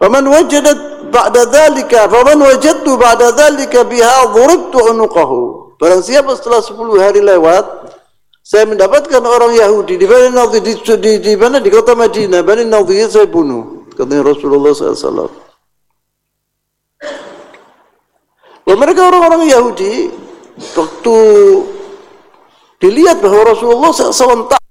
Faman wajadtu ba'da dzalika biha dhuribtu unuqahu. Barang siapa setelah 10 hari lewat, saya mendapatkan orang Yahudi di Bani Nadir, di mana, di kota Madinah, Bani Nadir, saya bunuh, katanya Rasulullah SAW. Mereka orang-orang Yahudi, waktu dilihat bahwa Rasulullah SAW